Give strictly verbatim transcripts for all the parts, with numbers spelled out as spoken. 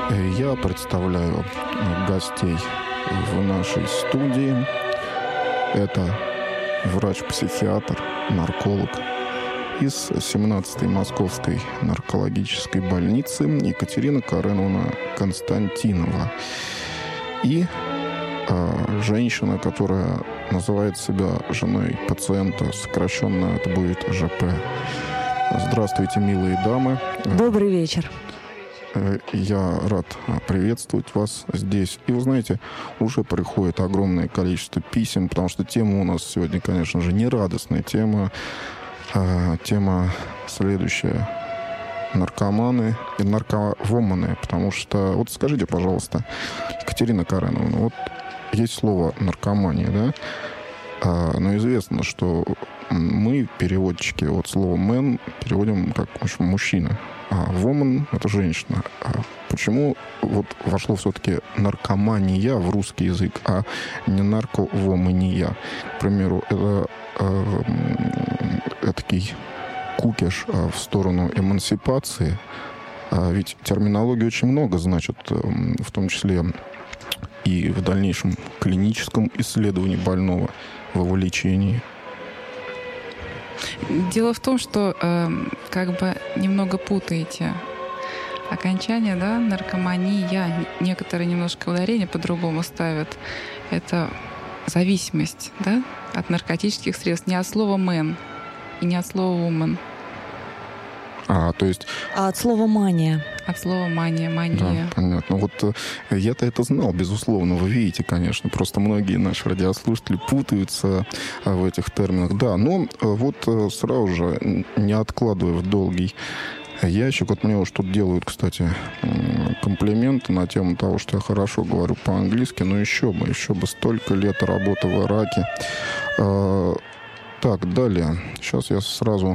Я представляю гостей в нашей студии. Это врач-психиатр, нарколог из семнадцатой Московской наркологической больницы Екатерина Кареновна Константинова. И э, женщина, которая называет себя женой пациента, сокращенно это будет ЖП. Здравствуйте, милые дамы. Добрый вечер. Я рад приветствовать вас здесь. И вы знаете, уже приходит огромное количество писем, потому что тема у нас сегодня, конечно же, не радостная тема. А, тема следующая. Наркоманы и нарковоманы. Потому что, вот скажите, пожалуйста, Екатерина Кареновна, вот есть слово наркомания, да? А, но известно, что мы, переводчики, вот слово «мен» переводим как, в общем, мужчина. А woman — это женщина. А почему вот вошло все-таки наркомания в русский язык, а не нарковомания? К примеру, это э, этакий кукиш э, в сторону эмансипации. А ведь терминологии очень много значит, э, в том числе и в дальнейшем клиническом исследовании больного, в лечении. Дело в том, что э, как бы немного путаете окончание, да, наркомания. Некоторые немножко ударения по-другому ставят. Это зависимость, да, от наркотических средств. Не от слова «man» и не от слова «woman». А, то есть... А от слова «мания». От слова «мания», «мания». Да, понятно. Вот э, я-то это знал, безусловно. Вы видите, конечно. Просто многие наши радиослушатели путаются э, в этих терминах. Да, но э, вот э, сразу же, не откладывая в долгий ящик, вот мне уж тут делают, кстати, э, комплименты на тему того, что я хорошо говорю по-английски, но еще бы, еще бы столько лет работы в Ираке. Э, так, далее. Сейчас я сразу...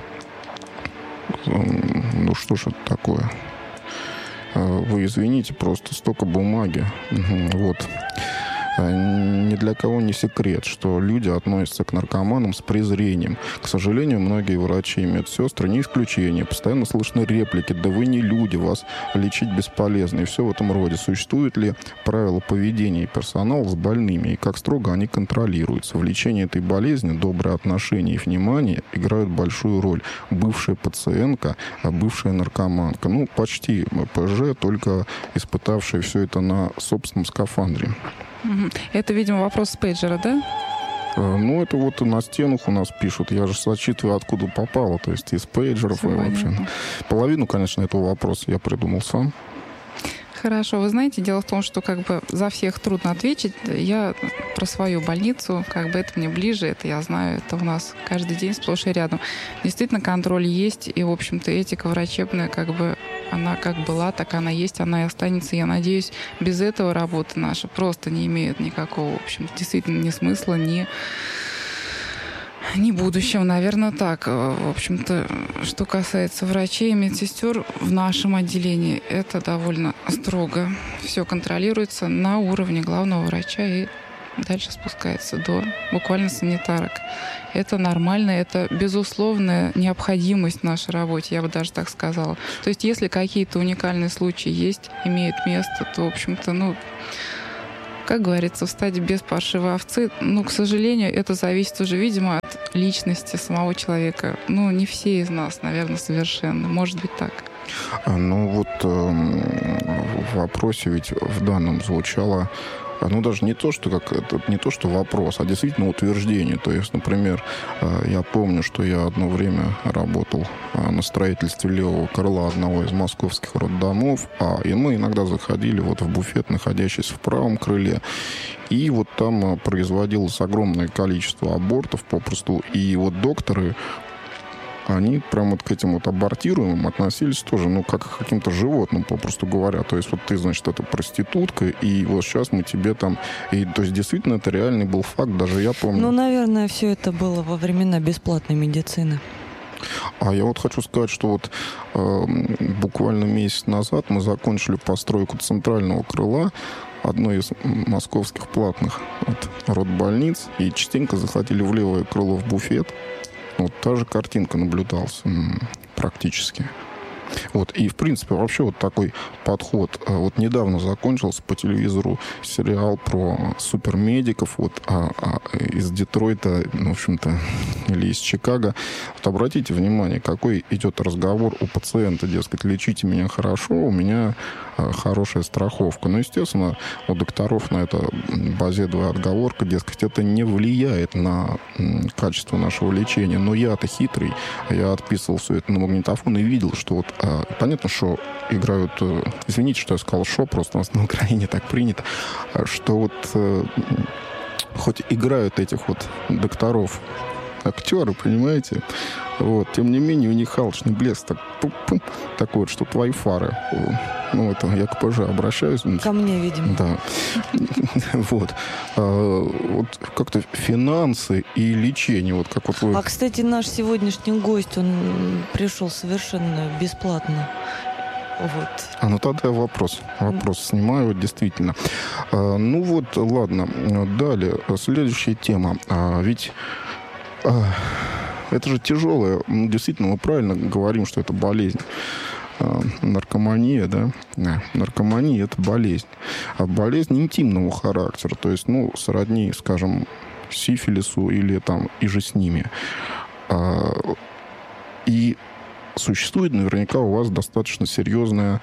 Ну что ж это такое? Вы извините, просто столько бумаги. Вот. Ни для кого не секрет, что люди относятся к наркоманам с презрением. К сожалению, многие врачи и медсестры не исключение. Постоянно слышны реплики: да вы не люди, вас лечить бесполезно. И все в этом роде. Существуют ли правила поведения персонала с больными? И как строго они контролируются? В лечении этой болезни добрые отношения и внимание играют большую роль. Бывшая пациентка, а бывшая наркоманка. Ну, почти ПЖ, только испытавшая все это на собственном скафандре. Это, видимо, вопрос с пейджера, да? Ну, это вот на стенах у нас пишут. Я же зачитываю, откуда попало. То есть из пейджеров и вообще. Половину, конечно, этого вопроса я придумал сам. Хорошо. Вы знаете, дело в том, что как бы за всех трудно ответить. Я про свою больницу, как бы это мне ближе, это я знаю, это у нас каждый день сплошь и рядом. Действительно, контроль есть, и, в общем-то, этика врачебная, как бы, она как была, так она есть, она и останется. Я надеюсь, без этого работа наша просто не имеет никакого, в общем, действительно, ни смысла, ни... Не будущего, наверное, так. В общем-то, что касается врачей и медсестер в нашем отделении, это довольно строго. Все контролируется на уровне главного врача и дальше спускается до буквально санитарок. Это нормально, это безусловная необходимость в нашей работе, я бы даже так сказала. То есть, если какие-то уникальные случаи есть, имеют место, то, в общем-то, ну... Как говорится, встать без паршивой овцы, ну, к сожалению, это зависит уже, видимо, от личности самого человека. Ну, не все из нас, наверное, совершенны. Может быть так. Ну, вот э, в вопросе ведь в данном звучало, ну, даже не то, что как это не то, что вопрос, а действительно утверждение. То есть, например, я помню, что я одно время работал на строительстве левого крыла одного из московских роддомов, а и мы иногда заходили вот в буфет, находящийся в правом крыле, и вот там производилось огромное количество абортов попросту, и вот докторы, они прям вот к этим вот абортируемым относились тоже, ну, как к каким-то животным, попросту говоря. То есть вот ты, значит, это проститутка, и вот сейчас мы тебе там... И, то есть действительно это реальный был факт, даже я помню. Ну, наверное, все это было во времена бесплатной медицины. А я вот хочу сказать, что вот э, буквально месяц назад мы закончили постройку центрального крыла одной из московских платных вот, родбольниц, и частенько заходили в левое крыло в буфет. Вот та же картинка наблюдалась м- практически. Вот, и, в принципе, вообще вот такой подход. Вот недавно закончился по телевизору сериал про супермедиков вот, а, а, из Детройта, ну, в общем-то, или из Чикаго. Вот обратите внимание, какой идет разговор у пациента, дескать, лечите меня хорошо, у меня а, хорошая страховка. Ну, естественно, у докторов на это базовая отговорка, дескать, это не влияет на м, качество нашего лечения. Но я-то хитрый, я отписывал все это на магнитофон и видел, что вот а, понятно, что играют, извините, что я сказал шо, просто у нас на Украине так принято, что вот а, хоть играют этих вот докторов актеры, понимаете, вот, тем не менее у них халочный блеск так, пум-пум, такой вот, что твои фары, ну, это я к ПЖ обращаюсь. Ко мне, видимо. Да. Вот. Вот как-то финансы и лечение, вот как вот вы... А, кстати, наш сегодняшний гость, он пришел совершенно бесплатно. Вот. А, ну тогда вопрос. Вопрос снимаю, действительно. А, ну вот, ладно. Далее, следующая тема. А, ведь... А, это же тяжелое. Ну, действительно, мы правильно говорим, что это болезнь. А, наркомания, да? да? Наркомания – это болезнь. А болезнь интимного характера. То есть, ну, сродни, скажем, сифилису или там и же с ними. А, и существует наверняка у вас достаточно серьезная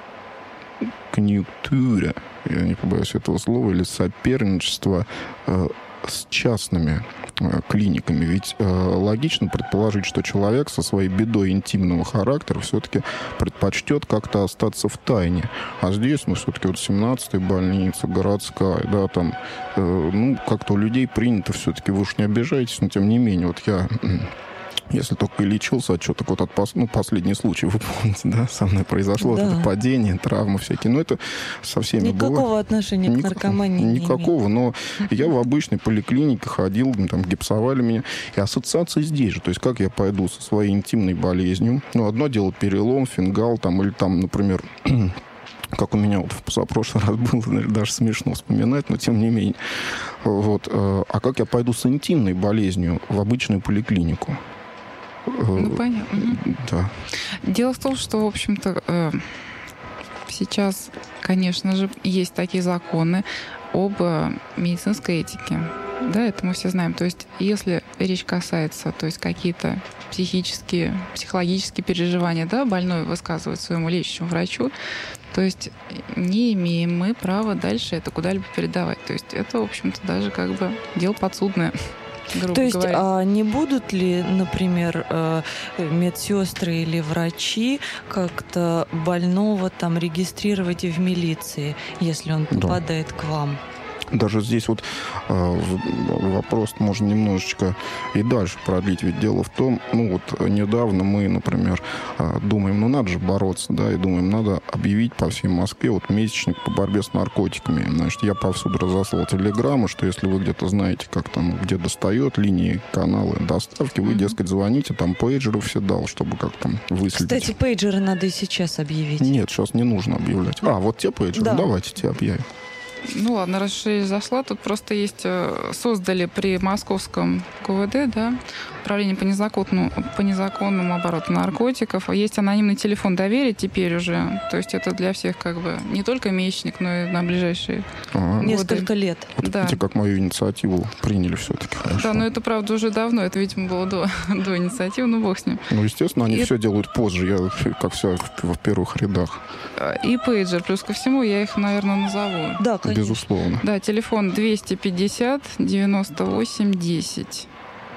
конъюнктура, я не побоюсь этого слова, или соперничество э, с частными э, клиниками. Ведь э, логично предположить, что человек со своей бедой интимного характера все-таки предпочтет как-то остаться в тайне. А здесь, ну, все-таки вот семнадцатая больница, городская, да, там, э, ну, как-то у людей принято все-таки, вы уж не обижаетесь, но тем не менее, вот я... Если только и лечился от чего-то, вот от пос... ну, последний случай, вы помните, да, со мной произошло, да. Это падение, травмы всякие, но это со всеми Никакого бывает. отношения Ник... к наркомании Никакого, не но я в обычной поликлинике ходил, там гипсовали меня, и ассоциации здесь же, то есть как я пойду со своей интимной болезнью, ну, одно дело перелом, фингал, там, или там, например... как у меня вот в позапрошлый раз было, даже смешно вспоминать, но тем не менее. Вот. А как я пойду с интимной болезнью в обычную поликлинику? Ну, понятно. Да. Дело в том, что, в общем-то, э, сейчас, конечно же, есть такие законы об медицинской этике. Да, это мы все знаем. То есть, если речь касается, то есть какие-то психические, психологические переживания, да, больной высказывает своему лечащему врачу, то есть не имеем мы права дальше это куда-либо передавать. То есть это, в общем-то, даже как бы дело подсудное. То есть говоря. А не будут ли, например, медсестры или врачи как-то больного там регистрировать в милиции, если он попадает, да, к вам? Даже здесь вот э, вопрос можно немножечко и дальше продлить. Ведь дело в том, ну вот недавно мы, например, э, думаем, ну надо же бороться, да, и думаем, надо объявить по всей Москве вот месячник по борьбе с наркотиками. Значит, я повсюду разослал телеграмму, что если вы где-то знаете, как там, где достает линии, каналы доставки, вы, дескать, звоните, там пейджеры все дал, чтобы как там выследить. Кстати, пейджеры надо и сейчас объявить. Нет, сейчас не нужно объявлять. А, вот те пейджеры, да. Давайте те объявим. Ну ладно, раз речь зашла, тут просто есть, создали при московском КУВД, да, управление по незаконному, по незаконному обороту наркотиков. Есть анонимный телефон доверия теперь уже, то есть это для всех как бы не только месячник, но и на ближайшие ага. годы. Несколько лет. Вот да. видите, как мою инициативу приняли все-таки. Хорошо. Да, но это правда уже давно, это, видимо, было до, до инициативы, ну бог с ним. Ну, естественно, они и все делают позже, я, как все, в первых рядах. И пейджер, плюс ко всему, я их, наверное, назову. Да, конечно. Безусловно. Да, телефон двести пятьдесят девяносто восемь десять.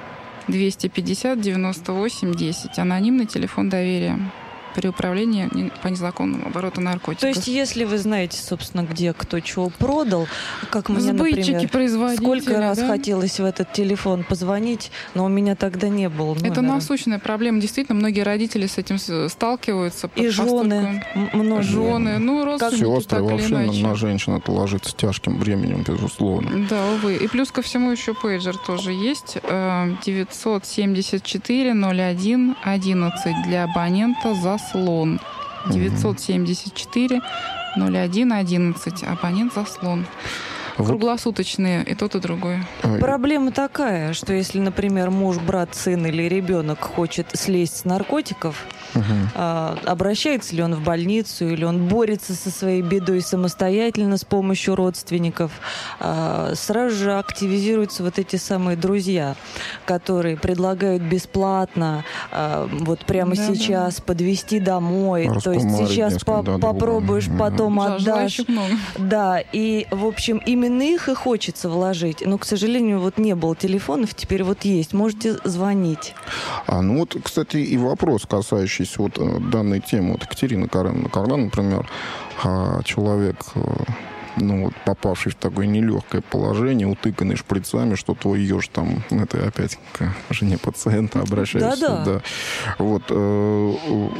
двести пятьдесят девяносто восемь десять. Анонимный телефон доверия при управлении по незаконному обороту наркотиков. То есть, если вы знаете, собственно, где кто чего продал, как мне, Сбытчики, например, производители, сколько раз да? хотелось в этот телефон позвонить, но у меня тогда не было номера. Это насущная проблема. Действительно, многие родители с этим сталкиваются. И жены. Многие. Жены, ну, родственники, Сестры, так вообще или на, иначе. на женщин это ложится тяжким бременем, безусловно. Да, увы. И плюс ко всему еще пейджер тоже есть. девятьсот семьдесят четыре ноль один одиннадцать для абонента «Заслон». девятьсот семьдесят четыре ноль один одиннадцать. Абонент «Заслон». Вот. Круглосуточные, и тот, и другой. Проблема такая, что если, например, муж, брат, сын или ребенок хочет слезть с наркотиков, Uh-huh. Обращается ли он в больницу, или он борется со своей бедой самостоятельно с помощью родственников. Сразу же активизируются вот эти самые друзья, которые предлагают бесплатно вот прямо да, сейчас да. подвезти домой. То есть сейчас по- попробуешь, да. потом да, отдашь. Да, и, в общем, именно их и хочется вложить. Но, к сожалению, вот не было телефонов, теперь вот есть. Можете звонить. А, ну вот, кстати, и вопрос, касающийся вот данной темы. Вот Екатерина Кареновна, когда, например, человек, ну вот, попавший в такое нелегкое положение, утыканный шприцами, что твой еж там, это опять к жене пациента обращается. Да-да. Да. Вот, э,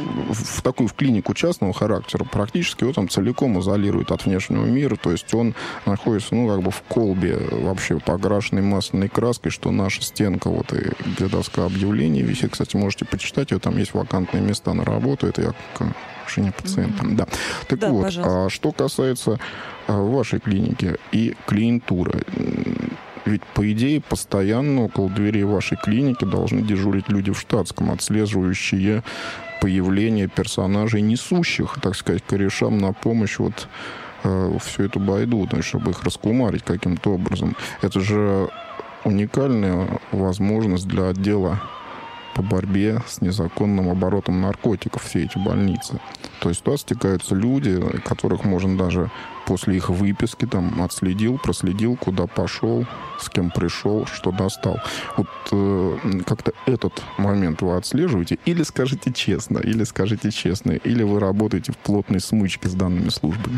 в такую, в клинику частного характера практически его там целиком изолирует от внешнего мира, то есть он находится, ну, как бы в колбе, вообще покрашенной масляной краской, что наша стенка, вот, и где доска объявлений висит, кстати, можете почитать, ее там есть вакантные места на работу, это я к жене пациента. Mm-hmm. Да. Так да, вот, а что касается вашей клиники и клиентуры. Ведь, по идее, постоянно около дверей вашей клиники должны дежурить люди в штатском, отслеживающие появление персонажей, несущих, так сказать, корешам на помощь вот э, всю эту байду, да, чтобы их раскумарить каким-то образом. Это же уникальная возможность для отдела по борьбе с незаконным оборотом наркотиков, все эти больницы. То есть туда стекаются люди, которых можно даже после их выписки там отследил, проследил, куда пошел, с кем пришел, что достал. Вот э, как-то этот момент вы отслеживаете, или скажите честно, или скажите честно, или вы работаете в плотной смычке с данными службами?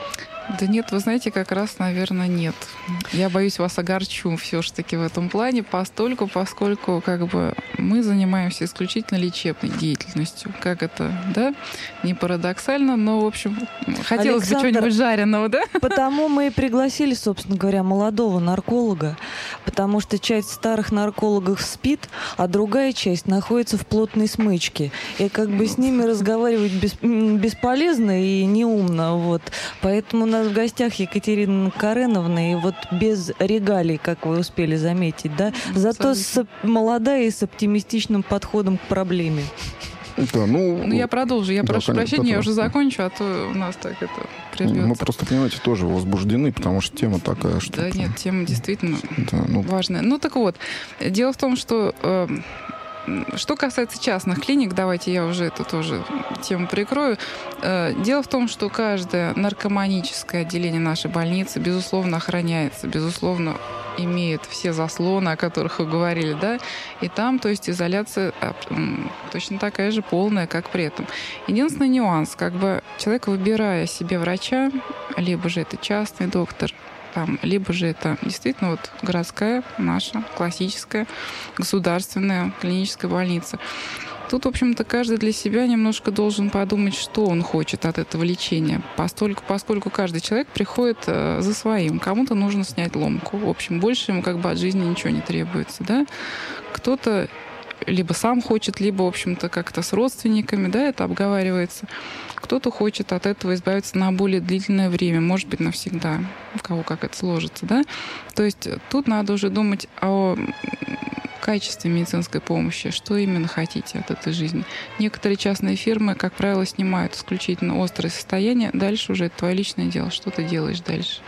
Да нет, вы знаете, как раз, наверное, нет. Я боюсь, вас огорчу все-таки в этом плане, постольку, поскольку как бы мы занимаемся исключительно лечебной деятельностью. Как это, да? Не парадоксально, но, в общем, хотелось Александр, бы чего-нибудь жареного, да? Потому мы и пригласили, собственно говоря, молодого нарколога, потому что часть старых наркологов спит, а другая часть находится в плотной смычке. И как бы с ними разговаривать бес, бесполезно и неумно, вот. Поэтому на в гостях Екатерина Кареновна, и вот без регалий, как вы успели заметить, да? Зато с, молодая и с оптимистичным подходом к проблеме. Да, ну, ну, я продолжу. Я да, прошу конечно, прощения, я уже закончу, а то у нас так это прервется. Мы просто, понимаете, тоже возбуждены, потому что тема такая, что... Да нет, тема действительно да, ну... важная. Ну, так вот, дело в том, что... Э, Что касается частных клиник, давайте я уже эту тоже тему прикрою. Дело в том, что каждое наркоманическое отделение нашей больницы, безусловно, охраняется, безусловно, имеет все заслоны, о которых вы говорили, да, и там, то есть, изоляция точно такая же полная, как при этом. Единственный нюанс, как бы человек, выбирая себе врача, либо же это частный доктор, там, либо же это действительно вот городская наша классическая государственная клиническая больница. Тут, в общем-то, каждый для себя немножко должен подумать, что он хочет от этого лечения, поскольку, поскольку каждый человек приходит э, за своим. Кому-то нужно снять ломку. В общем, больше ему как бы от жизни ничего не требуется, да. Кто-то либо сам хочет, либо, в общем-то, как-то с родственниками, да, это обговаривается. Кто-то хочет от этого избавиться на более длительное время, может быть, навсегда, у кого как это сложится, да. То есть тут надо уже думать о качестве медицинской помощи, что именно хотите от этой жизни. Некоторые частные фирмы, как правило, снимают исключительно острое состояние, дальше уже это твое личное дело, что ты делаешь дальше.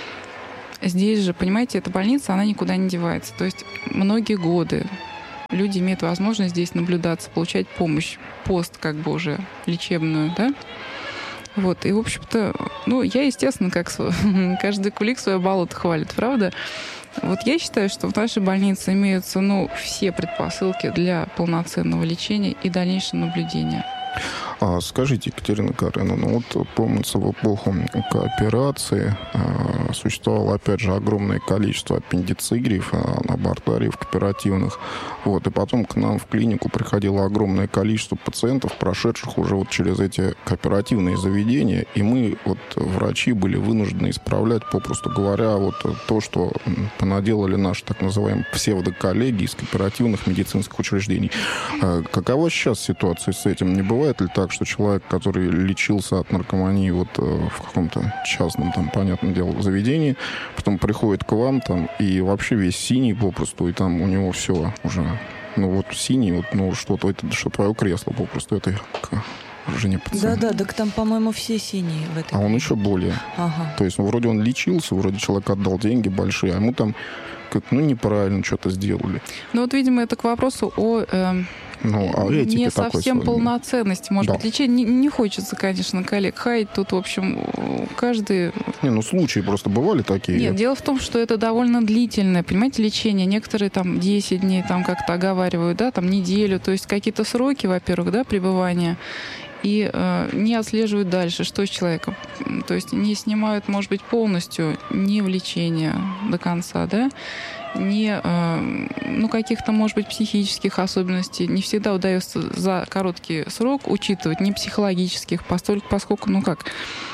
Здесь же, понимаете, эта больница, она никуда не девается. То есть многие годы люди имеют возможность здесь наблюдаться, получать помощь, пост как бы уже лечебную, да? Вот, и, в общем-то, ну, я, естественно, как каждый кулик свое болото хвалит, правда? Вот я считаю, что в нашей больнице имеются, ну, все предпосылки для полноценного лечения и дальнейшего наблюдения. А скажите, Екатерина Кареновна, ну вот помнится, в эпоху кооперации э, существовало, опять же, огромное количество аппендицигриев, э, абортариев кооперативных. Вот, и потом к нам в клинику приходило огромное количество пациентов, прошедших уже вот через эти кооперативные заведения, и мы, вот, врачи, были вынуждены исправлять, попросту говоря, вот то, что понаделали наши так называемые псевдоколлеги из кооперативных медицинских учреждений. Э, какова сейчас ситуация с этим? Не бывает ли так, что человек, который лечился от наркомании вот э, в каком-то частном, там, понятное дело, заведении, потом приходит к вам там и вообще весь синий попросту, и там у него все уже Ну вот синий, вот, ну что-то, это что твое кресло попросту, это к жене пациента. Да-да, так там, по-моему, все синие в этой. А он еще более. Ага. То есть, ну, вроде он лечился, вроде человек отдал деньги большие, а ему там как, ну, неправильно что-то сделали. Ну вот, видимо, это к вопросу о... Э... Ну, а этики не такой совсем своей. полноценности, может Да. быть, лечение. Не, не хочется, конечно, коллег хаять. Тут, в общем, каждый... Не, ну, случаи просто бывали такие. Нет, дело в том, что это довольно длительное, понимаете, лечение. Некоторые там десять дней там как-то оговаривают, да, там неделю. То есть какие-то сроки, во-первых, да, пребывания. И э, не отслеживают дальше, что с человеком. То есть не снимают, может быть, полностью не в лечение до конца, да, не э, ну, каких-то, может быть, психических особенностей. Не всегда удается за короткий срок учитывать, не психологических, поскольку, поскольку ну как,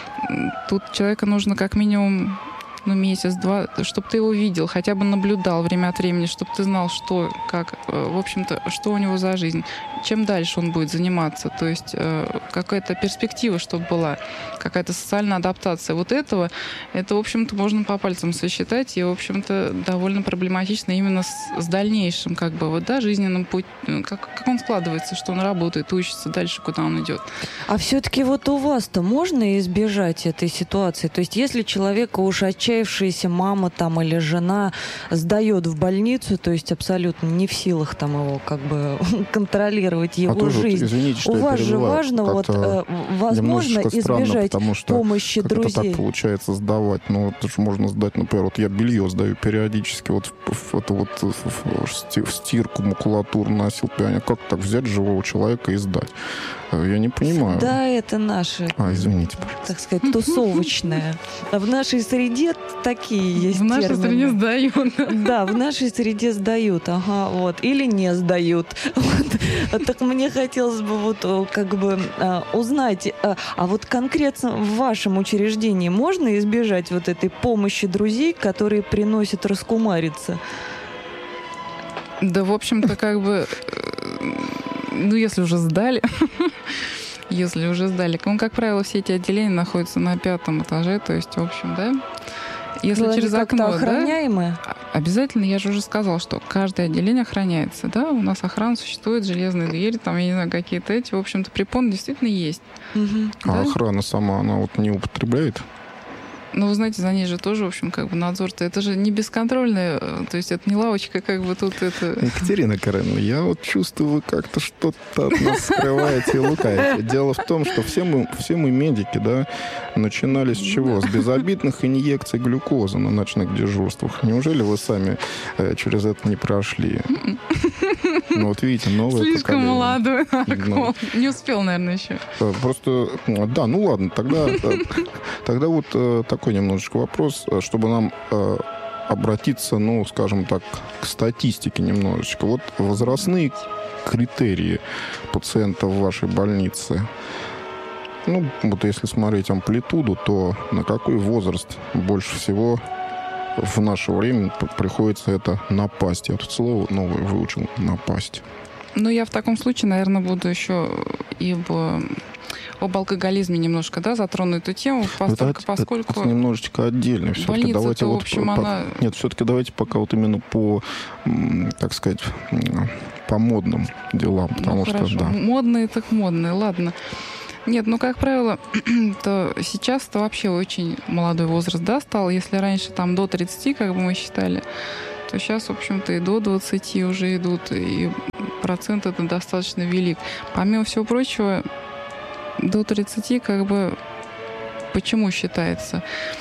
тут человека нужно как минимум ну, месяц-два, чтобы ты его видел, хотя бы наблюдал время от времени, чтобы ты знал, что, как, в общем-то, что у него за жизнь, чем дальше он будет заниматься, то есть э, какая-то перспектива, чтобы была, какая-то социальная адаптация. Вот этого, это, в общем-то, можно по пальцам сосчитать, и, в общем-то, довольно проблематично именно с, с дальнейшим, как бы, вот, да, жизненным путем, как, как он складывается, что он работает, учится, дальше куда он идет. А все-таки вот у вас-то можно избежать этой ситуации? То есть если человека уж отчаявшаяся мама там или жена сдает в больницу, то есть абсолютно не в силах там его как бы контролировать, его а тоже, жизнь. Извините, что у я вас же перебиваю. важно, вот, э, возможно, немножечко странно, избежать потому что помощи как друзей. это так получается сдавать? Ну, это же можно сдать, например, вот я белье сдаю периодически, вот в, в, это вот в, в, в стирку, макулатуру носил пианино. Как так взять живого человека и сдать? Я не понимаю. Да, это наши, А, извините, пожалуйста. так сказать, тусовочные. В нашей среде такие есть В нашей термины. стране сдают. Да, в нашей среде сдают, ага, вот, или не сдают. Вот. Так мне хотелось бы вот как бы узнать, а вот конкретно в вашем учреждении можно избежать вот этой помощи друзей, которые приносят раскумариться? Да, в общем-то, как бы, ну, если уже сдали, если уже сдали, ну, как правило, все эти отделения находятся на пятом этаже, то есть, в общем, да, если Но через они окно, как-то охраняемые? Да, обязательно, я же уже сказала, что каждое отделение охраняется, да, у нас охрана существует, железные двери, там, я не знаю, какие-то эти, в общем-то, препоны действительно есть. Угу. А Да? охрана сама, она вот не употребляет? Ну, вы знаете, за ней же тоже, в общем, как бы надзор-то. Это же не бесконтрольное, то есть это не лавочка, как бы тут это... Екатерина Каренина, я вот чувствую, вы как-то что-то от нас скрываете и лукаете. Дело в том, что все мы, все мы медики, да, начинали с чего? С безобидных инъекций глюкозы на ночных дежурствах. Неужели вы сами э, через это не прошли? Ну, вот видите, новое Слишком поколение. молодой Ну. нарком. Не успел, наверное, еще. Э, Просто, да, ну ладно, тогда, э, тогда вот э, такой немножечко вопрос, э, чтобы нам э, обратиться, ну, скажем так, к статистике немножечко. Вот возрастные критерии пациентов в вашей больнице. Ну, вот если смотреть амплитуду, то на какой возраст больше всего в наше время приходится это напасть? Я тут слово новое выучил, напасть. Ну, я в таком случае, наверное, буду еще и об, об алкоголизме немножко, да, затрону эту тему, поскольку... это, поскольку... это немножечко отдельно. Все-таки Больница-то, давайте в вот общем, по- она... Нет, все-таки давайте пока вот именно по, м, так сказать, м, по модным делам, потому ну, что, хорошо. да. Модные так модные, ладно. Нет, ну, как правило, то сейчас-то вообще очень молодой возраст, да, стал. Если раньше там до тридцати, как бы мы считали, то сейчас, в общем-то, и до двадцати уже идут, и процент это достаточно велик. Помимо всего прочего, до тридцати, как бы, почему считается?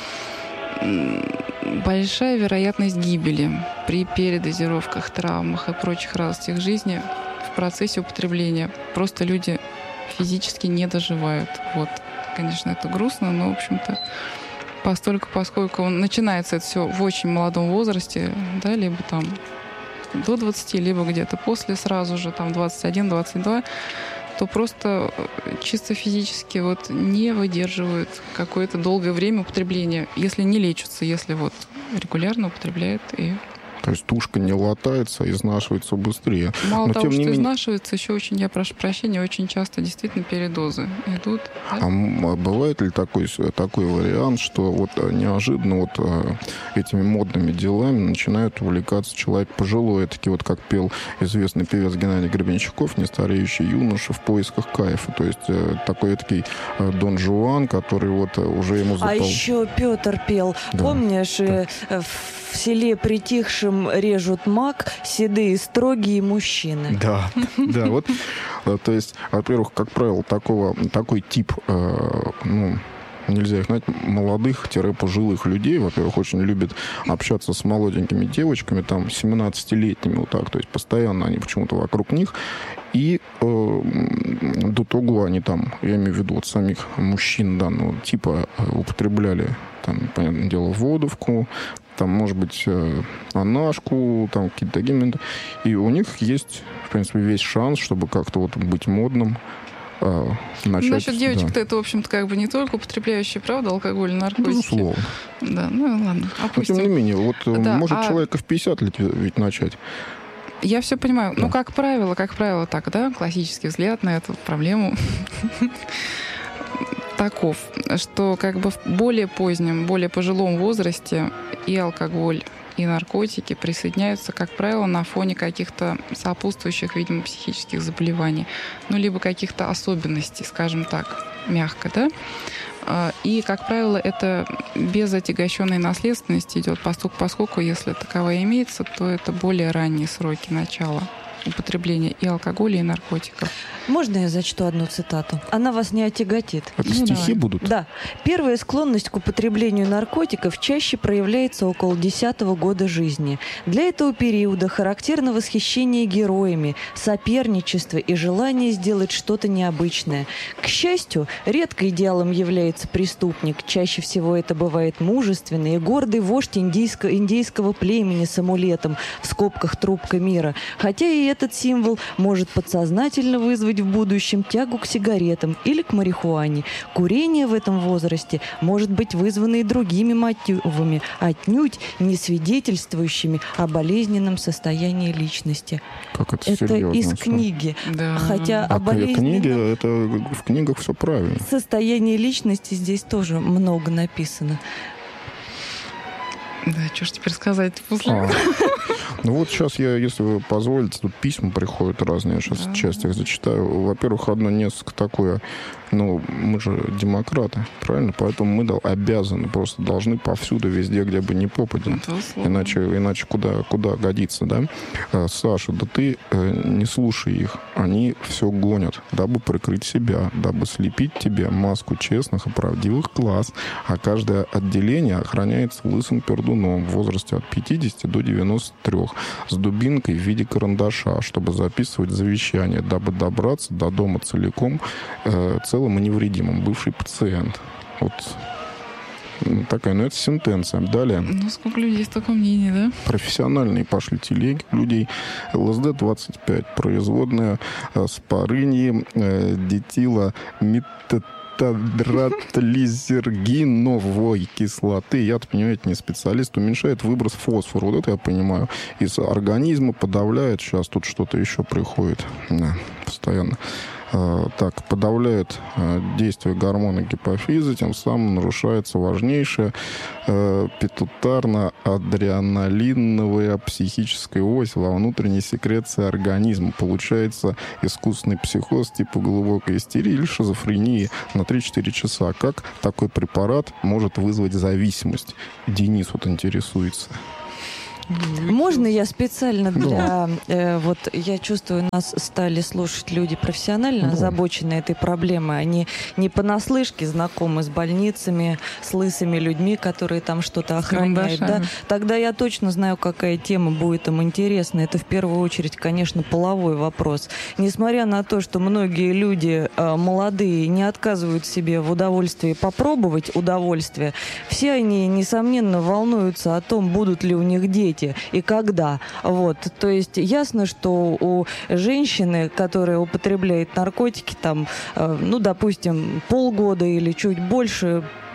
Большая вероятность гибели при передозировках, травмах и прочих радостях жизни в процессе употребления. Просто люди физически не доживают. Вот, конечно, это грустно, но, в общем-то, постольку, поскольку он, начинается это все в очень молодом возрасте, да, либо там до двадцати, либо где-то после сразу же, там двадцать один - двадцать два, то просто чисто физически вот не выдерживают какое-то долгое время употребления, если не лечатся, если вот регулярно употребляют и... То есть тушка не латается, а изнашивается быстрее. Мало Но, того, тем что не менее... изнашивается, еще очень, я прошу прощения, очень часто действительно передозы идут. Да? А бывает ли такой, такой вариант, что вот неожиданно вот этими модными делами начинает увлекаться человек пожилой, таки вот как пел известный певец Геннадий Гребенщиков, нестареющий юноша в поисках кайфа. То есть такой такой Дон Жуан, который вот уже ему запал. А еще Петр пел. Да. Помнишь, да. В селе притихшем режут мак седые строгие мужчины. Да, да, вот, то есть, во-первых, как правило, такого, такой тип, ну, нельзя их знать, молодых-пожилых людей, во-первых, очень любят общаться с молоденькими девочками, там, семнадцатилетними, вот так, то есть постоянно они почему-то вокруг них, и э, до того они там, я имею в виду вот самих мужчин данного типа, употребляли, там, понятное дело, водовку, там, может быть, э, анашку, там, какие-то такие моменты, и у них есть, в принципе, весь шанс, чтобы как-то вот быть модным, начать, насчет девочек-то да. это, в общем-то, как бы не только употребляющие, правда, алкоголь, наркотики. Безусловно. Да, ну ладно, опустим. Но, тем не менее, вот да, может а... человека в пятьдесят лет ведь начать. Я все понимаю. Да. Ну, как правило, как правило, так, да, классический взгляд на эту проблему таков, что как бы в более позднем, более пожилом возрасте и алкоголь, и наркотики присоединяются, как правило, на фоне каких-то сопутствующих, видимо, психических заболеваний, ну, либо каких-то особенностей, скажем так, мягко, да. И, как правило, это без отягощенной наследственности идет, поскольку, поскольку если таковая имеется, то это более ранние сроки начала употребления и алкоголя, и наркотиков. Можно я зачту одну цитату? Она вас не отяготит. Это ну, стихи давай. Будут? Да. Первая склонность к употреблению наркотиков чаще проявляется около десятого года жизни. Для этого периода характерно восхищение героями, соперничество и желание сделать что-то необычное. К счастью, редко идеалом является преступник. Чаще всего это бывает мужественный и гордый вождь индийского, индейского племени с амулетом, в скобках трубка мира. Хотя и этот символ может подсознательно вызвать в будущем тягу к сигаретам или к марихуане. Курение в этом возрасте может быть вызвано и другими мотивами, отнюдь не свидетельствующими о болезненном состоянии личности. Как это это серьезно, из все. Книги. Да. Хотя а о болезненном... книги, это в книгах все правильно. Состояние личности здесь тоже много написано. Да, что ж теперь сказать после? А. Ну вот сейчас я, если вы позволите, тут письма приходят разные, я сейчас да. часть их зачитаю. Во-первых, одно несколько такое, ну, мы же демократы, правильно? Поэтому мы обязаны, просто должны повсюду, везде, где бы ни попадя. Иначе, иначе куда, куда годится, да? Саша, да ты не слушай их. Они все гонят, дабы прикрыть себя, дабы слепить тебе маску честных и правдивых глаз. А каждое отделение охраняется лысым пердуном в возрасте от пятидесяти до девяноста трёх с дубинкой в виде карандаша, чтобы записывать завещание, дабы добраться до дома целиком, э, целым и невредимым. Бывший пациент. Вот такая, ну это сентенция. Далее. Ну, сколько людей, столько мнений, да? Профессиональные пошли телеги людей. ЛСД двадцать пять. Производная э, спорыньи, э, детила, метет тадратлизергиновой кислоты. Я-то, понимаете, не специалист. Уменьшает выброс фосфора. Вот это я понимаю. Из организма подавляет. Сейчас тут что-то еще приходит. Да, постоянно. Так, подавляет действие гормона гипофиза, тем самым нарушается важнейшая э, питутарно-адреналиновая психическая ось во внутренней секреции организма. Получается искусственный психоз типа глубокой истерии или шизофрении на три-четыре часа. Как такой препарат может вызвать зависимость? Денис вот интересуется. Можно я специально для... Э, вот я чувствую, нас стали слушать люди профессионально озабоченные этой проблемой. Они не понаслышке знакомы с больницами, с лысыми людьми, которые там что-то охраняют. Да? Тогда я точно знаю, какая тема будет им интересна. Это в первую очередь, конечно, половой вопрос. Несмотря на то, что многие люди э, молодые не отказывают себе в удовольствии попробовать удовольствие, все они, несомненно, волнуются о том, будут ли у них дети и когда. Вот. То есть ясно, что у женщины, которая употребляет наркотики, там, э, ну, допустим, полгода или чуть больше,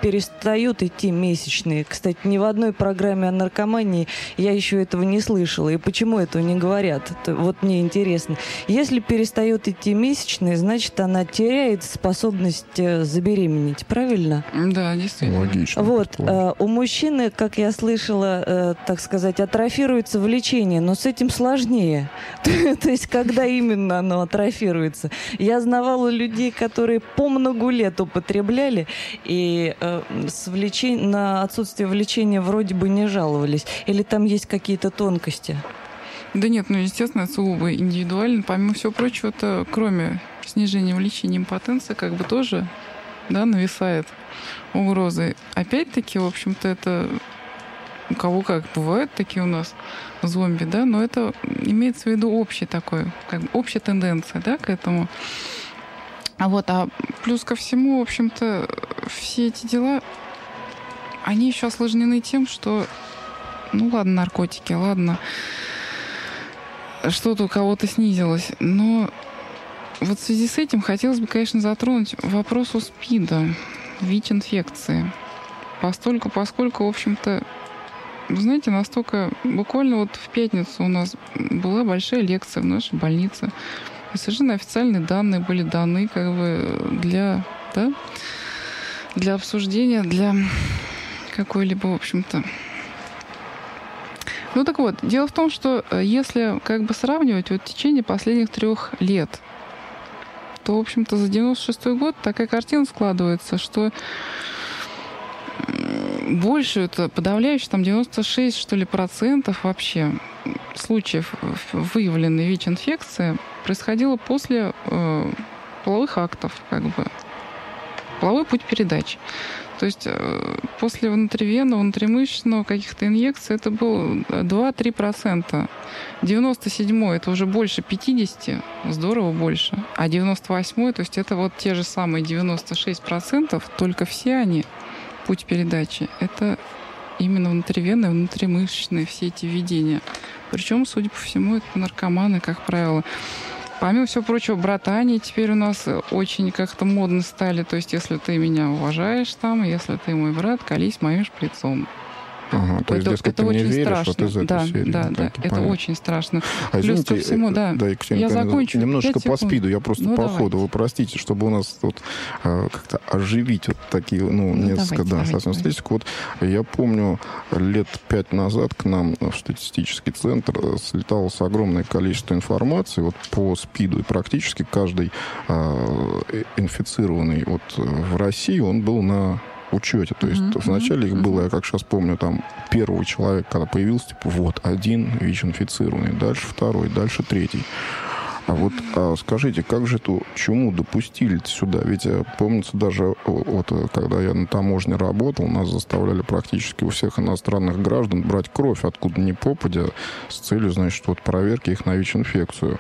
перестают идти месячные. Кстати, ни в одной программе о наркомании я еще этого не слышала. И почему этого не говорят? Это вот мне интересно. Если перестает идти месячные, значит, она теряет способность забеременеть. Правильно? Да, действительно. Логично. Вот. Э, у мужчины, как я слышала, э, так сказать, атрофируется влечение, но с этим сложнее. То есть, когда именно оно атрофируется? Я знавала людей, которые по многу лет употребляли, и э, с влечень... на отсутствие влечения вроде бы не жаловались. Или там есть какие-то тонкости? Да нет, ну, естественно, это сугубо индивидуально. Помимо всего прочего, это кроме снижения влечения импотенции, как бы тоже, да, нависает угрозы. Опять-таки, в общем-то, это у кого как бывают такие у нас зомби, да, но это имеется в виду общий такой, как бы общая тенденция, да, к этому. А вот, а плюс ко всему, в общем-то, все эти дела, они еще осложнены тем, что, ну ладно, наркотики, ладно, что-то у кого-то снизилось, но вот в связи с этим хотелось бы, конечно, затронуть вопрос у СПИДа, ВИЧ-инфекции. Постольку, поскольку, в общем-то, вы знаете, настолько... Буквально вот в пятницу у нас была большая лекция в нашей больнице. И совершенно официальные данные были даны как бы для, да, для обсуждения, для какой-либо, в общем-то... Ну так вот, дело в том, что если как бы сравнивать вот в течение последних трех лет, то, в общем-то, за девяносто шестой год такая картина складывается, что больше, это подавляющее, там девяносто шесть, что ли, процентов вообще случаев выявленной ВИЧ-инфекции происходило после э, половых актов, как бы. Половой путь передачи. То есть э, после внутривенного, внутримышечного каких-то инъекций это было два-три процента. девяносто седьмой это уже больше пятьдесят, здорово больше. А девяносто восьмой, то есть это вот те же самые девяносто шесть процентов, только все они, путь передачи, это именно внутривенные, внутримышечные все эти введения. Причем, судя по всему, это наркоманы, как правило. Помимо всего прочего, братания теперь у нас очень как-то модно стали. То есть, если ты меня уважаешь там, если ты мой брат, колись моим шприцом. Ага, то есть, это, дескать, это ты очень мне веришь, страшно. вот из этой да, серии. да, да, это понятно. очень страшно. А Плюс извините, ко всему, да, да, Екатерина, я закончу. Немножко по секунд. спиду, я просто ну, по давайте. ходу. Вы простите, чтобы у нас тут э, как-то оживить вот такие, ну, ну несколько, давайте, да, давайте, совсем статистику. Вот я помню, лет пять назад к нам в статистический центр слетало с огромное количество информации вот по спиду, и практически каждый э, инфицированный вот в России, он был на учете. То есть mm-hmm. вначале их было, я как сейчас помню, там первый человек, когда появился, типа, вот, один ВИЧ-инфицированный, дальше второй, дальше третий. А вот а скажите, как же эту чуму допустили сюда? Ведь, помнится, даже вот, когда я на таможне работал, нас заставляли практически у всех иностранных граждан брать кровь откуда ни попадя с целью, значит, вот проверки их на ВИЧ-инфекцию.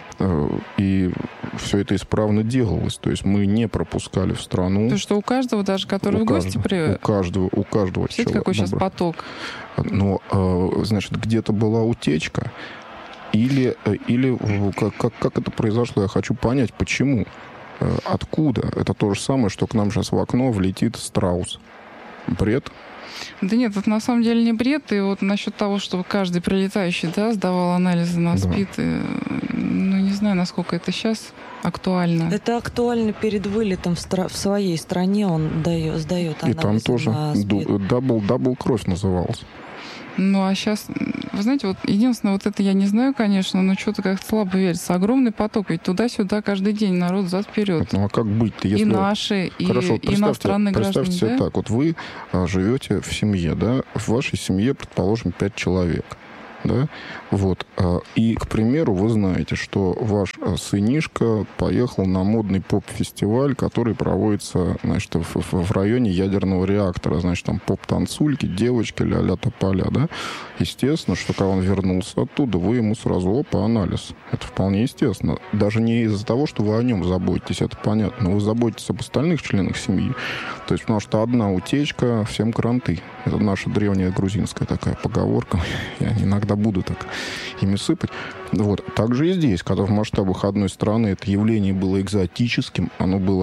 И все это исправно делалось. То есть мы не пропускали в страну. То, что у каждого, даже который у в гости при... У каждого, у каждого человека. человека. Какой сейчас поток. Но, значит, где-то была утечка. Или, или как, как, как это произошло, я хочу понять, почему. Откуда? Это то же самое, что к нам сейчас в окно влетит страус. Бред? Да нет, это на самом деле не бред. И вот насчет того, что каждый прилетающий, да, сдавал анализы на СПИД, да. и, ну, не знаю, насколько это сейчас актуально. Это актуально перед вылетом в, стра- в своей стране, он дает, сдает анализы. И там тоже дабл, дабл кровь называлась. Ну, а сейчас, вы знаете, вот единственное, вот это я не знаю, конечно, но что-то как-то слабо верится. Огромный поток, ведь туда-сюда каждый день народ взад-вперед. Ну, а как быть-то, если... И наши, Хорошо, и иностранные граждане. Представьте себе да? так, вот вы а, живете в семье, да, в вашей семье, предположим, пять человек. Да? Вот. И, к примеру, вы знаете, что ваш сынишка поехал на модный поп-фестиваль, который проводится, значит, в, в районе ядерного реактора. Значит, там поп-танцульки, девочки, ля-ля тополя, да? Естественно, что когда он вернулся оттуда, вы ему сразу, опа, анализ. Это вполне естественно. Даже не из-за того, что вы о нем заботитесь, это понятно, но вы заботитесь об остальных членах семьи. То есть, потому что одна утечка, всем кранты. Это наша древняя грузинская такая поговорка. Я иногда буду так ими сыпать. Вот. Так же и здесь, когда в масштабах одной страны это явление было экзотическим, оно было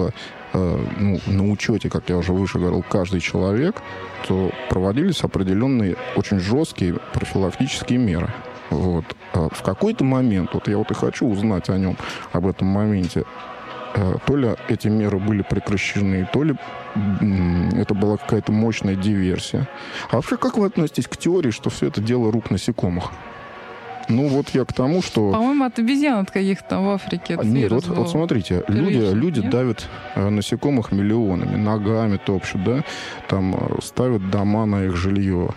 э, ну, на учете, как я уже выше говорил, каждый человек, то проводились определенные очень жесткие профилактические меры. Вот. А в какой-то момент, вот я вот и хочу узнать о нем, об этом моменте, то ли эти меры были прекращены, то ли это была какая-то мощная диверсия. А вообще, как вы относитесь к теории, что все это дело рук насекомых? Ну, вот я к тому, что... По-моему, от обезьян от каких-то в Африке. Нет, вот, вот смотрите, люди, люди давят насекомых миллионами, ногами топчут, да, там ставят дома на их жилье.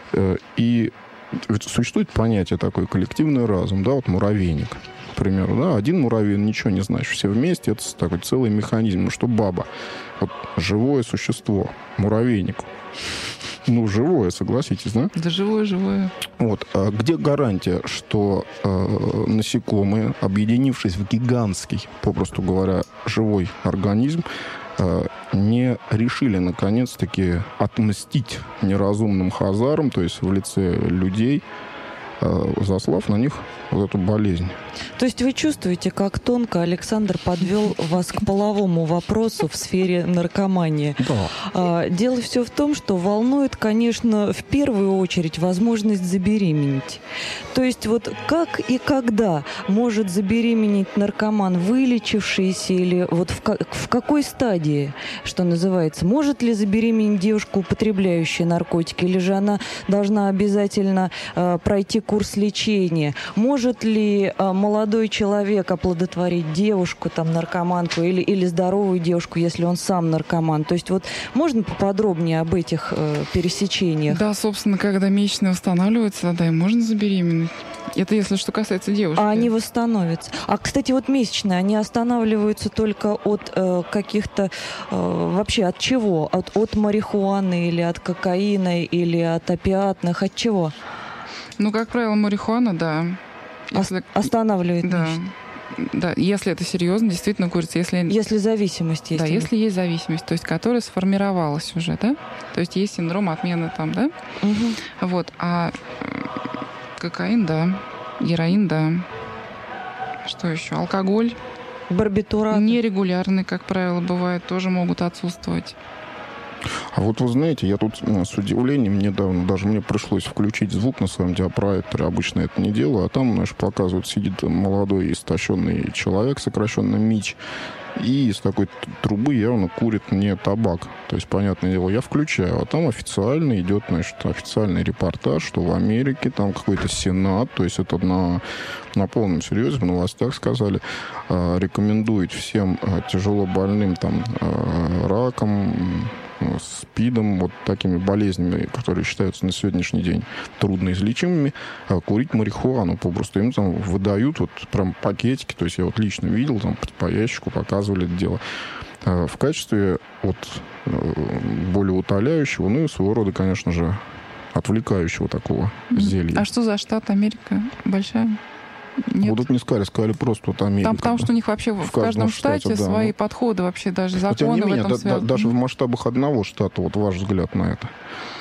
И ведь существует понятие такое, коллективный разум, да, вот муравейник, к примеру, да, один муравей ничего не значит, все вместе, это такой целый механизм, ну что баба, вот живое существо, муравейник, ну живое, согласитесь, да? Да живое, живое. Вот, а где гарантия, что э, насекомые, объединившись в гигантский, попросту говоря, живой организм, не решили, наконец-таки, отмстить неразумным хазарам, то есть в лице людей, заслав на них вот эту болезнь. То есть вы чувствуете, как тонко Александр подвел вас к половому вопросу в сфере наркомании? Да. Дело все в том, что волнует, конечно, в первую очередь возможность забеременеть. То есть вот как и когда может забеременеть наркоман, вылечившийся, или вот в, в какой стадии, что называется? Может ли забеременеть девушка, употребляющая наркотики, или же она должна обязательно э, пройти курс лечения? Может ли э, молодой человек оплодотворить девушку, там, наркоманку, или, или здоровую девушку, если он сам наркоман? То есть вот можно поподробнее об этих э, пересечениях? Да, собственно, когда месячные восстанавливаются, тогда и можно забеременеть. Это если что касается девушки. А они восстановятся. А, кстати, вот месячные, они останавливаются только от э, каких-то... Э, вообще от чего? От, от марихуаны или от кокаина или от опиатных? От чего? Ну, как правило, марихуана, да. Если... Останавливает да. месяц. Да, если это серьезно, действительно курится. Если, если зависимость есть. Да, если есть зависимость, то есть которая сформировалась уже, да? То есть есть синдром отмены там, да? Угу. Вот. А кокаин, да. Героин, да. Что еще? Алкоголь. Барбитураты. Нерегулярный, как правило, бывает, тоже могут отсутствовать. А вот вы знаете, я тут с удивлением недавно, даже мне пришлось включить звук на своем диапроекторе, обычно это не делаю, а там, знаешь, показывают, сидит молодой истощенный человек, сокращенно МИЧ, и из такой трубы явно курит не табак. То есть, понятное дело, я включаю, а там официально идет, значит, официальный репортаж, что в Америке там какой-то сенат, то есть это на, на полном серьезе, в новостях сказали, э, рекомендует всем э, тяжело больным там э, раком, СПИДом, вот такими болезнями, которые считаются на сегодняшний день трудноизлечимыми, курить марихуану. Попросту им там выдают вот прям пакетики, то есть я вот лично видел, там по ящику показывали это дело. В качестве вот более утоляющего, ну и своего рода, конечно же, отвлекающего такого зелья. А что за штат Америка? Большая? Нет. Вот тут не сказали, сказали просто вот Америка. Там потому что у них вообще в, в каждом штате, штате да, свои ну, подходы, вообще даже законы не менее, в этом да, связаны. Даже в масштабах одного штата, вот ваш взгляд на это.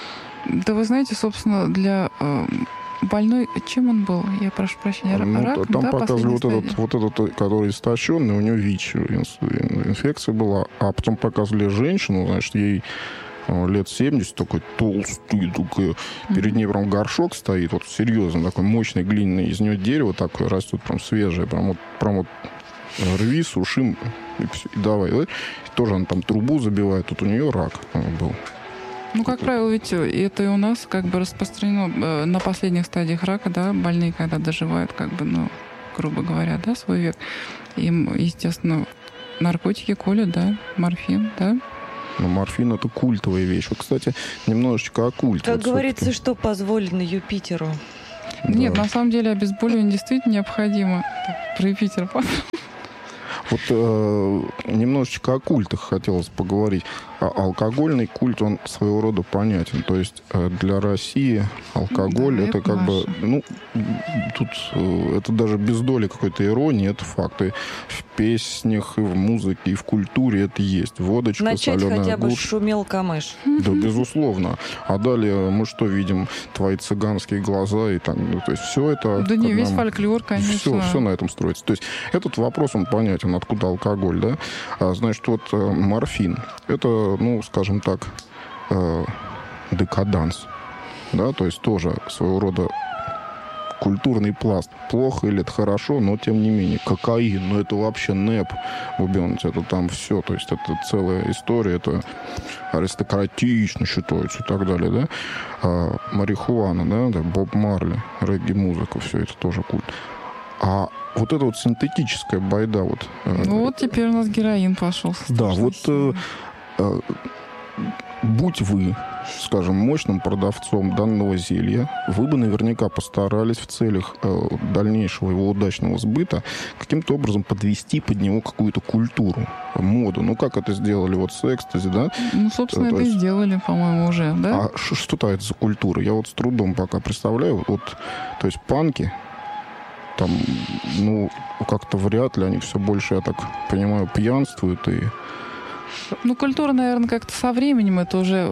Да вы знаете, собственно, для э, больной... Чем он был? Я прошу прощения. Ну, рак, там да, показывали вот этот, вот этот, который истощенный, у него ВИЧ, инфекция была. А потом показывали женщину, значит, ей лет семьдесят, такой толстый, такой, mm-hmm. перед ней прям горшок стоит, вот серьезно, такой мощный глиняный, из него дерево такое растет, прям свежее, прям вот, прям вот рви, сушим, и, все, и давай. И тоже она там трубу забивает, тут у нее рак был. Ну, как правило, ведь это и у нас как бы распространено на последних стадиях рака, да, больные, когда доживают, как бы, ну, грубо говоря, да, свой век, им, естественно, наркотики колят, да, морфин, да. Но морфин — это культовая вещь. Вот, кстати, немножечко о культе. Как вот говорится, все-таки. Что позволено Юпитеру? Да. Нет, на самом деле обезболивание действительно необходимо. Так, про Юпитер. Вот э, немножечко о культах хотелось поговорить. алкогольный культ, он своего рода понятен. То есть для России алкоголь да, это, это как наше. бы, ну, тут это даже без доли какой-то иронии, это факты. В песнях, и в музыке, и в культуре это есть. Водочка, начать соленая хотя бы гусь. шумел камыш. Да, безусловно. А далее мы что видим? Твои цыганские глаза и так. Ну, то есть все это... Да не, весь нам... фольклор, конечно. Все, все на этом строится. То есть этот вопрос, он понятен, откуда алкоголь, да? А, значит, вот морфин. Это, ну, скажем так, э, декаданс. Да, то есть тоже своего рода культурный пласт. Плохо или это хорошо, но тем не менее. Кокаин, ну это вообще нэп, бубенцы, это там все. То есть это целая история, это аристократично считается и так далее, да. А, марихуана, да, да, Боб Марли, регги-музыка, все это тоже культ. А вот эта вот синтетическая байда вот... Ну вот теперь у нас героин пошел. Да, вот э, э, будь вы, скажем, мощным продавцом данного зелья, вы бы наверняка постарались в целях э, дальнейшего его удачного сбыта каким-то образом подвести под него какую-то культуру, моду. Ну, как это сделали вот с экстази, да? Ну, собственно, то, это есть... и сделали, по-моему, уже, да? А что-то это за культура? Я вот с трудом пока представляю. Вот, то есть панки, там, ну, как-то вряд ли они все больше, я так понимаю, пьянствуют и... Ну, культура, наверное, как-то со временем это уже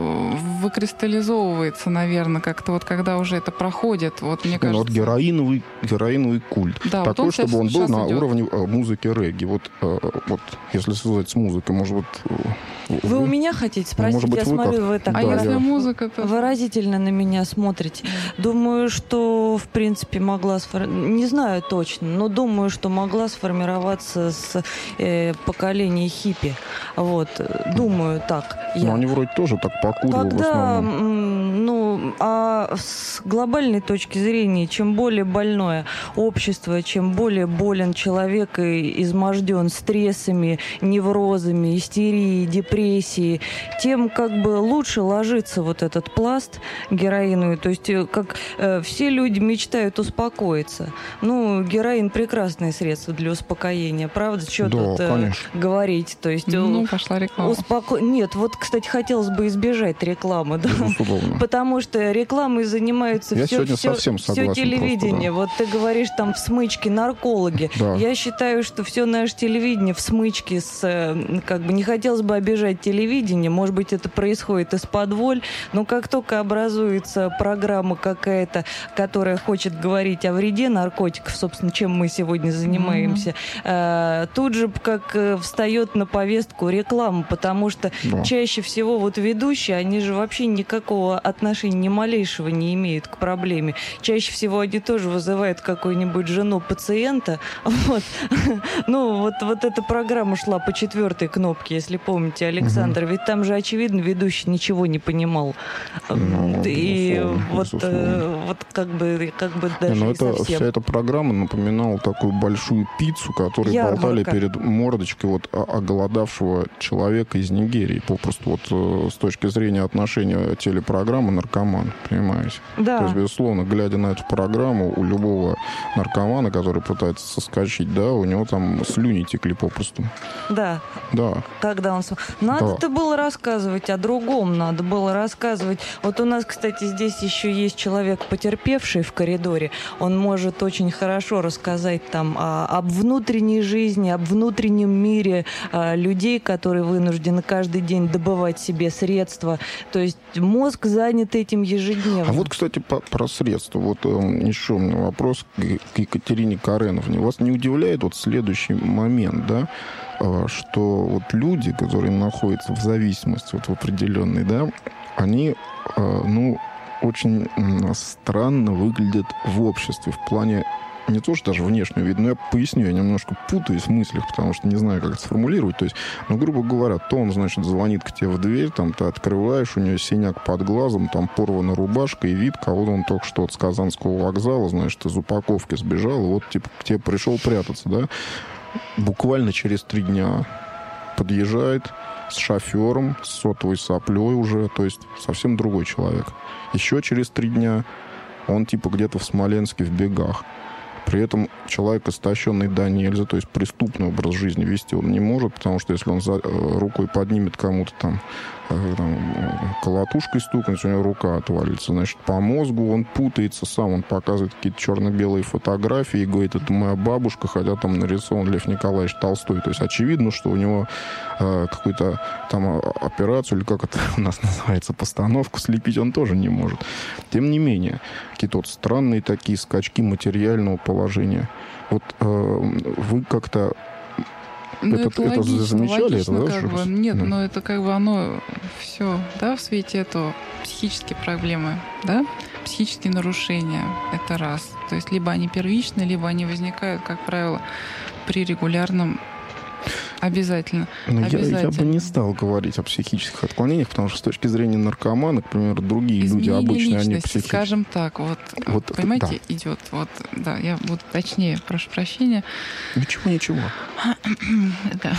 выкристаллизовывается, наверное, как-то вот когда уже это проходит. Вот, мне кажется... Ну, вот героиновый, героиновый культ. Да, такой, вот чтобы он был на идет. уровне э, музыки регги. Вот, э, вот, если связать с музыкой, может быть... Вы, вы у меня хотите спросить? Может быть, я вы смотрю, как... вы так а да, если я... музыка, то... выразительно на меня смотрите. Думаю, что, в принципе, могла... Сфор... Не знаю точно, но думаю, что могла сформироваться с э, поколения хиппи. Вот. Думаю так. Я. Но они вроде тоже так покуривали Когда, в основном. Ну, а с глобальной точки зрения, чем более больное общество, чем более болен человек и изможден стрессами, неврозами, истерией, депрессией, тем как бы лучше ложится вот этот пласт героиновый. То есть как э, все люди мечтают успокоиться. Ну, героин прекрасное средство для успокоения, правда? Что да, тут э, говорить? То есть, ну, пошла реклама. Успоко... Нет, вот, кстати, хотелось бы избежать рекламы, да? Потому что рекламой занимаются Я все, все, все телевидение. Просто, да. Вот ты говоришь, там в смычке наркологи. Да. Я считаю, что все наше телевидение в смычке с... Как бы не хотелось бы обижать телевидение, может быть, это происходит из-под воль, но как только образуется программа какая-то, которая хочет говорить о вреде наркотиков, собственно, чем мы сегодня занимаемся, mm-hmm. тут же как встает на повестку реклама, потому что да. чаще всего вот ведущие, они же вообще никакого отношения, ни малейшего не имеют к проблеме. Чаще всего они тоже вызывают какую-нибудь жену пациента. Вот. Ну, вот, вот эта программа шла по четвертой кнопке, если помните, Александр. Угу. Ведь там же, очевидно, ведущий ничего не понимал. Ну, и безусловно, вот, безусловно. вот как бы, как бы даже не, не это, совсем. Вся эта программа напоминала такую большую пиццу, которую Ярмарка. болтали перед мордочкой вот оголодавшего человека из Нигерии. Попросту вот с точки зрения отношения телепрограммы наркоман, понимаете? Да. То есть, безусловно, глядя на эту программу, у любого наркомана, который пытается соскочить, да, у него там слюни текли попросту. Да. Да. Когда он... Надо-то да. было рассказывать о другом, надо было рассказывать. Вот у нас, кстати, здесь еще есть человек, потерпевший в коридоре. Он может очень хорошо рассказать там о, об внутренней жизни, об внутреннем мире а, людей, которые вынуждены каждый день добывать себе средства. То есть мозг занят этим ежедневно. А вот, кстати, по, про средства. Вот э, еще у меня вопрос к, к Екатерине Кареновне. Вас не удивляет вот следующий момент, да, э, что вот люди, которые находятся в зависимости вот в определенной, да, они, э, ну, очень э, странно выглядят в обществе в плане не то, что даже внешнего вида, но я поясню, я немножко путаюсь в мыслях, потому что не знаю, как это сформулировать. То есть, ну, грубо говоря, то он, значит, звонит к тебе в дверь, там, ты открываешь, у него синяк под глазом, там, порвана рубашка и вид, кого-то он только что от Казанского вокзала, значит, из упаковки сбежал, и вот, типа, к тебе пришел прятаться, да? Буквально через три дня подъезжает с шофером, с сотовой соплей уже, то есть совсем другой человек. Еще через три дня он, типа, где-то в Смоленске в бегах. При этом человек, истощенный до нельзя, то есть преступный образ жизни вести он не может, потому что если он за, рукой поднимет кому-то там, там колотушкой стукнуть, у него рука отвалится. Значит, по мозгу он путается сам, он показывает какие-то черно-белые фотографии и говорит, это моя бабушка, хотя там нарисован Лев Николаевич Толстой. То есть очевидно, что у него э, какую-то там операцию, или как это у нас называется, постановку слепить он тоже не может. Тем не менее, какие-то вот странные такие скачки материального положения. Вот э, вы как-то Ну, это, это, это логично, замечали? логично, это, да, как бы. Нет, да. Но это как бы оно все, да, в свете этого психические проблемы, да, психические нарушения, это раз. То есть либо они первичны, либо они возникают, как правило, при регулярном обязательно. Но обязательно. Я, я бы не стал говорить о психических отклонениях, потому что с точки зрения наркомана, к примеру, другие изменение люди обычно личности, они психически... скажем так, вот, вот понимаете, да. идет, вот, да, я буду точнее, прошу прощения. Ничего, ничего. Да.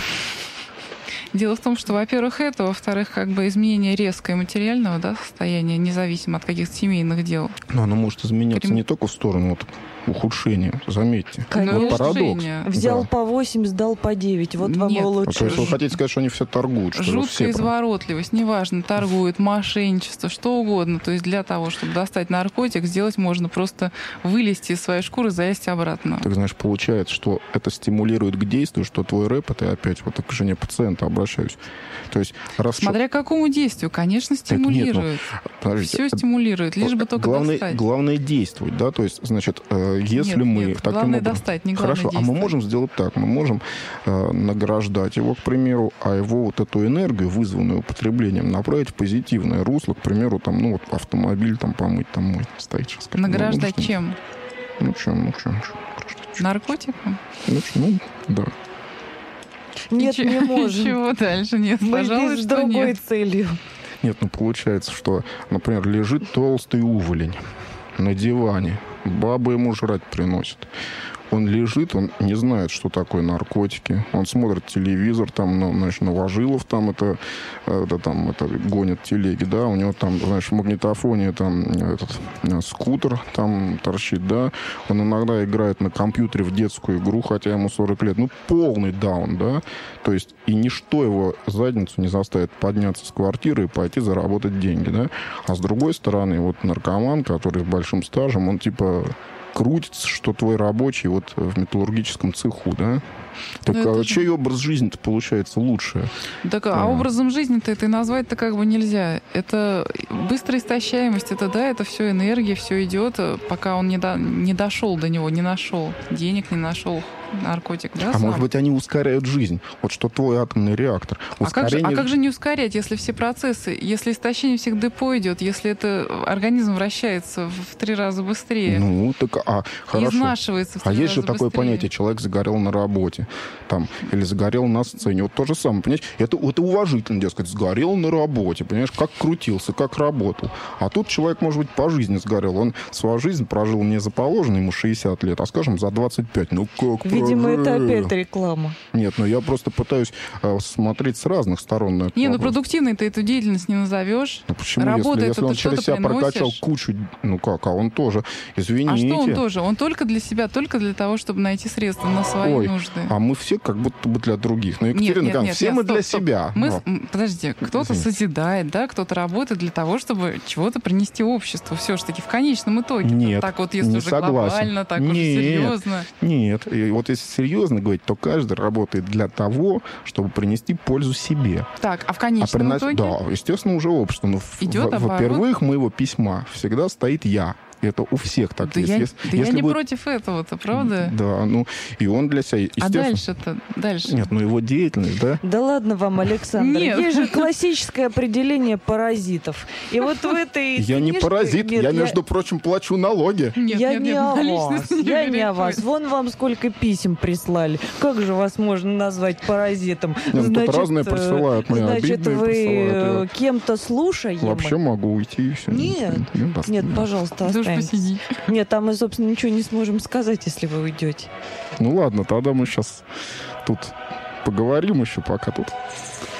Дело в том, что, во-первых, это, во-вторых, как бы изменение резкое материального, да, состояния, независимо от каких-то семейных дел. Но оно может изменяться Крем... не только в сторону вот, ухудшения, заметьте. Конечно. Вот парадокс. Взял да. по восемь, сдал по девять. Вот вам Нет. и лучше. А то есть вы хотите сказать, что они все торгуют? Что Жуткая все изворотливость, неважно, торгуют, мошенничество, что угодно. То есть для того, чтобы достать наркотик, сделать можно просто вылезти из своей шкуры, залезть обратно. Так, знаешь, получается, что это стимулирует к действию, что твой рэп, это я опять вот к жене пациента обращаюсь. То есть, раз Смотря к какому действию, конечно, стимулирует. Нет, ну, все стимулирует, лишь бы только главное, достать. Главное действовать, да, то есть, значит, если нет, мы... Нет, таким главное образом... достать, не главное Хорошо, действовать. а мы можем сделать так, мы можем э, награждать его, к примеру, а его вот эту энергию, вызванную употреблением, направить в позитивное русло, к примеру, там, ну, вот автомобиль там помыть, там мой стоит сейчас. Награждать ну, чем? Ну, чем, ну, чем, чем? Наркотиком? Ну, ну, да. Нет, Ничего, не можем. Ничего дальше нет, Мы пожалуй, здесь с что другой нет. целью. Нет, ну, получается, что, например, лежит толстый уволень на диване, баба ему жрать приносит. Он лежит, он не знает, что такое наркотики. Он смотрит телевизор, там, ну, значит, Новожилов там это, это, там, это гонит телеги, да, у него там, знаешь, в магнитофоне там этот скутер там торчит, да. Он иногда играет на компьютере в детскую игру, хотя ему сорок лет. Ну, полный даун, да. То есть, и ничто его задницу не заставит подняться с квартиры и пойти заработать деньги, да. А с другой стороны, вот наркоман, который с большим стажем, он типа... крутится, что твой рабочий вот в металлургическом цеху, да? Так а чей же... образ жизни-то получается лучше? Так, а, а образом жизни-то это и назвать-то как бы нельзя. Это быстрая истощаемость, это да, это все энергия, все идет, пока он не, до, не дошел до него, не нашел денег, не нашел наркотик, да? А сам? может быть, они ускоряют жизнь? Вот что твой атомный реактор. Ускорение... А, как же, а как же не ускорять, если все процессы, если истощение всех депо идет, если это организм вращается в три раза быстрее? Ну, так, а, хорошо. Изнашивается в три А есть же раза такое быстрее. понятие, человек загорел на работе, там, или загорел на сцене. Вот то же самое, понимаешь? Это, это уважительно, дескать, сгорел на работе, понимаешь, как крутился, как работал. А тут человек, может быть, по жизни сгорел. Он свою жизнь прожил не за положено, ему шестьдесят лет, а, скажем, за двадцать пять. Ну, как Видимо, прожил? это опять реклама. Нет, ну я просто пытаюсь э, смотреть с разных сторон на это. Не, ну вопрос. продуктивной ты эту деятельность не назовешь. Ну, почему? Работа, если, это если он ты через что-то себя прокачал приносишь? кучу... Ну как, а он тоже, извините. А что он тоже? Он только для себя, только для того, чтобы найти средства на свои Ой, нужды. а мы все как будто бы для других. Ну, Нет, Екатерина, нет, Ивановна, нет, все нет, мы стоп, для стоп. себя. Мы, Но. с- подожди, кто-то Извините. созидает, да, кто-то работает для того, чтобы чего-то принести обществу. Все-таки в конечном итоге. Нет, Так вот, если не уже согласен. глобально, так уже Нет. серьезно. Нет, и вот если серьезно говорить, то каждый работает для того, чтобы принести пользу себе. Так, а в А конечном принос- итоге? Да, естественно, уже общество. Но в- Идет во- оборот. во-первых, моего письма всегда стоит я. Это у всех так Да есть. я, Если- да я если не бы- против этого-то, правда? Да, ну, и он для себя, А естественно... дальше-то? Дальше. Нет, ну его деятельность, да? Да ладно вам, Александр. Нет. Есть же классическое определение паразитов. И вот в этой Я не книжке- паразит, Нет, я, между прочим, плачу налоги. Нет, я нет, не нет, о на вас. личность Я не о переходит. вас. Вон вам сколько писем прислали. Как же вас можно назвать паразитом? Не, ну, тут разные э, присылают мне, Значит, обидные вы присылают, э, кем-то слушаемы? Вообще могу уйти и все. Нет. Нет, пожалуйста, Да уж останьтесь. посиди. Нет, там мы, собственно, ничего не сможем сказать, если вы уйдете. Ну ладно, тогда мы сейчас тут поговорим еще, пока тут